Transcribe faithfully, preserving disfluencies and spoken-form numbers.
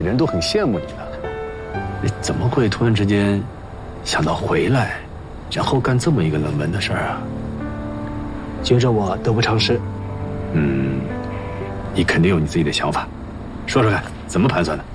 人都很羡慕你的。你怎么会突然之间想到回来，然后干这么一个冷门的事儿啊？ 觉着我得不偿失。 嗯，你肯定有你自己的想法，说说看，怎么盘算的？